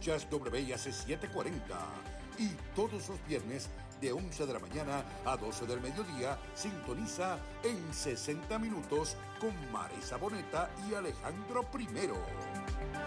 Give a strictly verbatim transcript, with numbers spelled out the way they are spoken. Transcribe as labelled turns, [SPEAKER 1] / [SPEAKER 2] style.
[SPEAKER 1] Escuchas W I A C setecientos cuarenta y todos los viernes de once de la mañana a doce del mediodía sintoniza en sesenta minutos con Marisa Boneta y Alejandro Primero.